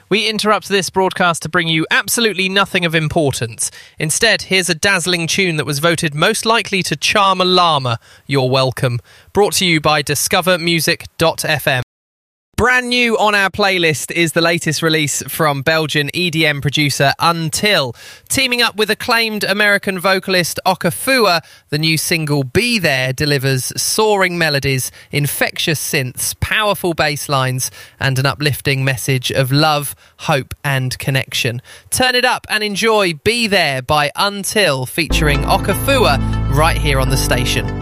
We interrupt this broadcast to bring you absolutely nothing of importance. Instead, here's a dazzling tune that was voted most likely to charm a llama. You're welcome. Brought to you by discovermusic.fm. Brand new on our playlist is the latest release from Belgian EDM producer Until. Teaming up with acclaimed American vocalist Okafua, the new single Be There delivers soaring melodies, infectious synths, powerful bass lines, and an uplifting message of love, hope, and connection. Turn it up and enjoy Be There by Until featuring Okafua right here on the station.